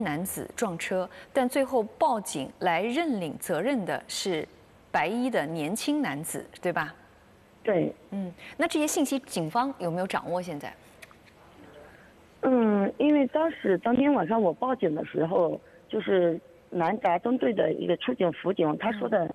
男子撞车，但最后报警来认领责任的是白衣的年轻男子，对吧？ 对。 那这些信息警方有没有掌握？现在？ 因为当天晚上我报警的时候，就是南闸中队的一个处警辅警，他说的，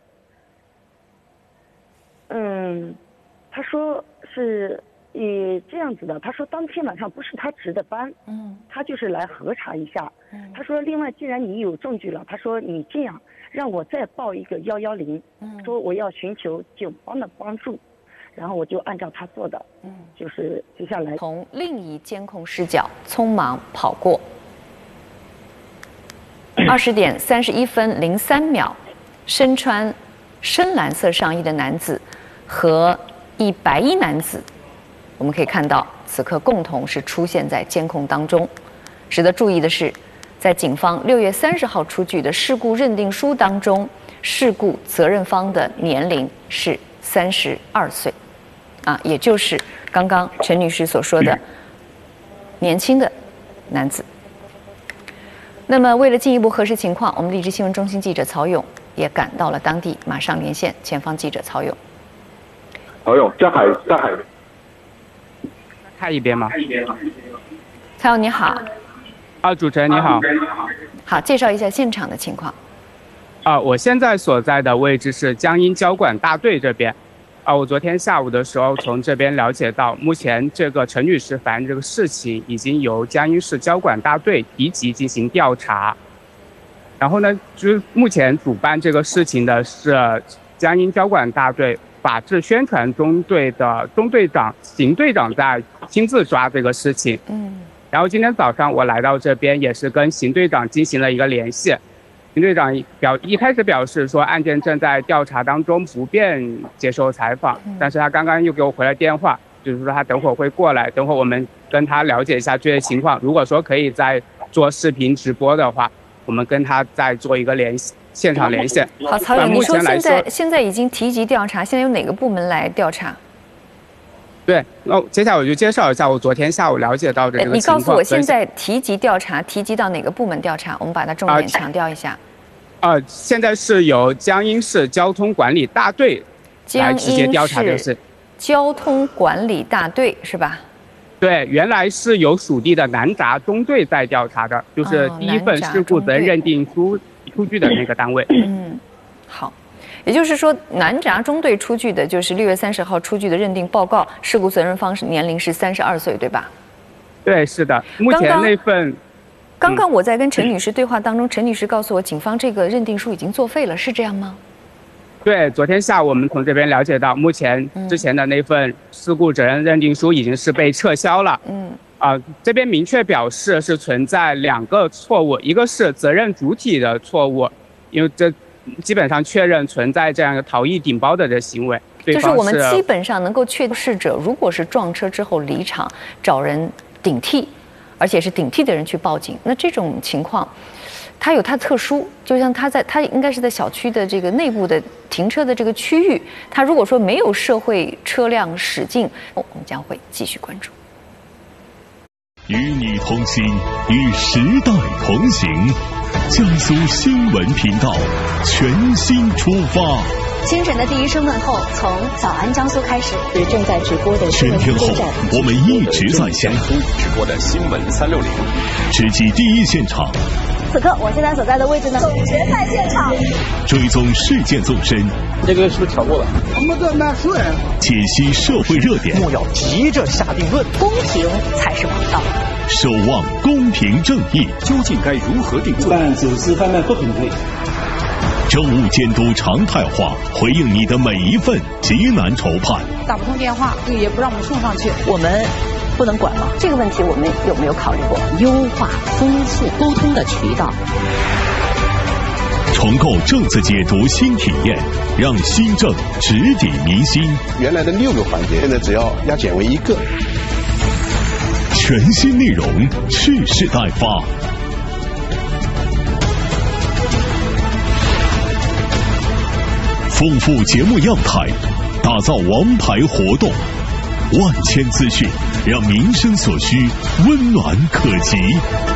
他说是这样子的，他说当天晚上不是他值的班，他就是来核查一下，他说另外既然你有证据了，他说你这样让我再报一个110，说我要寻求警方的帮助。然后我就按照他做的，就是接下来从另一监控视角匆忙跑过。20点31分03秒，身穿深蓝色上衣的男子和一白衣男子，我们可以看到此刻共同是出现在监控当中。值得注意的是，在警方6月30号出具的事故认定书当中，事故责任方的年龄是32岁。也就是刚刚陈女士所说的年轻的男子。那么为了进一步核实情况，我们荔枝新闻中心记者曹勇也赶到了当地，马上连线前方记者曹勇。 曹勇，在海看一边吗？ 曹勇你好。 主持人你好。 好，介绍一下现场的情况。 我现在所在的位置是江阴交管大队这边。我昨天下午的时候从这边了解到，目前这个陈女士反映这个事情已经由江阴市交管大队提级进行调查。然后呢，就是目前主办这个事情的是江阴交管大队法制宣传中队的中队长邢队长在亲自抓这个事情。然后今天早上我来到这边，也是跟邢队长进行了一个联系。邢队长一开始表示说案件正在调查当中，不便接受采访，但是他刚刚又给我回了电话，就是说他等会儿会过来，等会儿我们跟他了解一下这些情况，如果说可以再做视频直播的话，我们跟他再做一个现场连线。 好，曹勇，你说现在已经提级调查，现在有哪个部门来调查？ 对，那接下来我就介绍一下我昨天下午了解到的这个情况。 你告诉我现在提级调查，提级到哪个部门调查？我们把它重点强调一下。 现在是由江阴市交通管理大队来直接调查这个事。 交通管理大队是吧？ 对，原来是由属地的南闸中队在调查的，就是第一份事故责任认定书出具的那个单位。 好。也就是说，南闸中队出具的就是6月30号出具的认定报告，事故责任方年龄是32岁，对吧？ 对，是的。目前那份， 刚刚我在跟陈女士对话当中，陈女士告诉我，警方这个认定书已经作废了，是这样吗？ 对，昨天下午我们从这边了解到，目前之前的那份事故责任认定书已经是被撤销了。这边明确表示是存在2个错误，一个是责任主体的错误，因为这基本上确认存在这样一个逃逸顶包的这行为， 就是我们基本上能够确定事者如果是撞车之后离场找人顶替，而且是顶替的人去报警，那这种情况它有它特殊，就像它应该是在小区的这个内部的停车的这个区域，它如果说没有社会车辆驶进，我们将会继续关注。 与你同行，与时代同行。江苏新闻频道全新出发， 清晨的第一声问候从早安江苏开始。正在直播的全天候，我们一直在线直播的新闻360， 直击第一现场。 此刻我现在所在的位置呢，总决赛现场， 追踪事件纵深。 这个是不是调过了？ 我们这难说呀。 解析社会热点， 莫要急着下定论， 公平才是王道。 守望公平正义， 究竟该如何定罪？ 办走私贩卖不平配。 政务监督常态化，回应你的每一份急难愁盼。 打不通电话，也不让我们送上去， 我们不能管吗？这个问题我们有没有考虑过优化、增速、沟通的渠道？ 重构政策解读新体验，让新政直抵民心。 原来的6个环节，现在只要压减为1个。 全新内容，蓄势待发。丰富节目样态，打造王牌活动，万千资讯，让民生所需温暖可及。